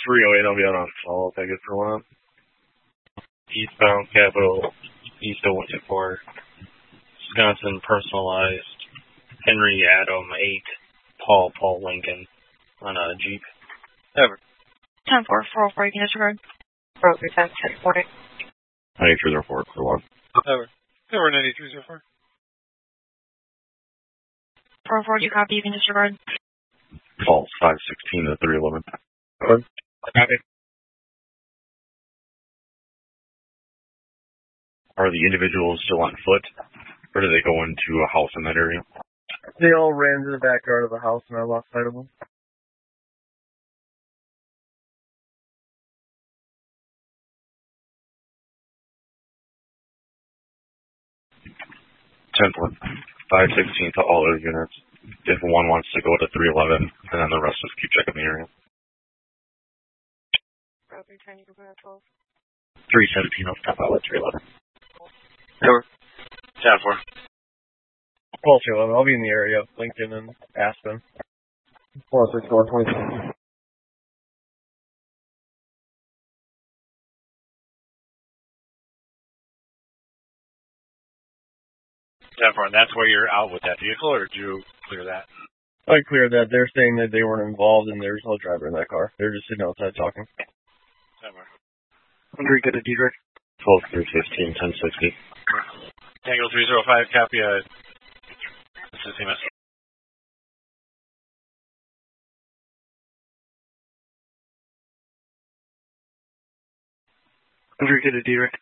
308, I'll be on a follow-up ticket for one. Eastbound Capitol, east of 124. Wisconsin personalized. Henry Adam 8, Paul Lincoln on a Jeep. Ever. 10-4, 404, you can disregard. 403, 10-40. 9304, clear one. Ever. Ever 9304. 404, do you copy? You can disregard. False 516 to 311. Copy. Are the individuals still on foot, or do they go into a house in that area? They all ran to the backyard of the house and I lost sight of them. Template 516 to all other units. If one wants to go to 311, and then the rest just keep checking the area. 317, I'll step out at 311. Ever. 10-4. 12-211, I'll be in the area of Lincoln and Aspen. 464, 27. And that's where you're out with that vehicle, or did you clear that? I cleared that. They're saying that they weren't involved and there's no driver in that car. They're just sitting outside talking. Enrique to Diedrich. 12315, 1060. Tango 305, copy. This is CMS. Enrique to Diedrich.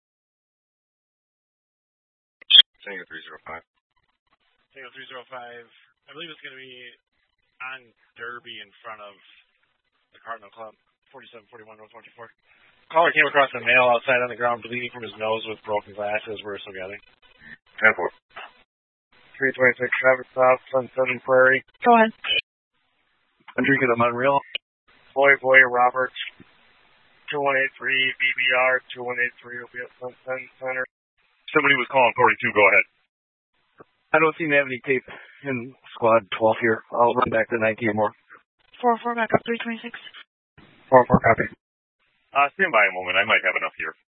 Tango 305. Tango 305, I believe it's going to be on Derby in front of the Cardinal Club, 4741 North 24. Caller came across a male outside on the ground bleeding from his nose with broken glasses. We're still gathering. 10-4. 326 traffic stop, Sunset Prairie. Go ahead. Enrique to Monreal. Boy, Robert. 2183, BBR, 2183 will be at Sunset Center. Somebody was calling 42, go ahead. I don't seem to have any tape in squad 12 here. I'll run back to 19 more. 404, back up 326. 404, copy. Stand by a moment. I might have enough here.